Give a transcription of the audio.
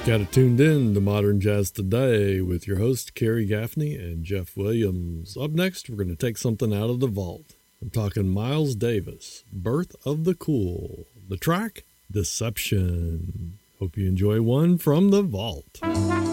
Got it tuned in to Modern Jazz Today with your host, Kerry Gaffney and Jeff Williams. Up next, we're going to take something out of the vault. I'm talking Miles Davis, Birth of the Cool. The track, Deception. Hope you enjoy one from the vault.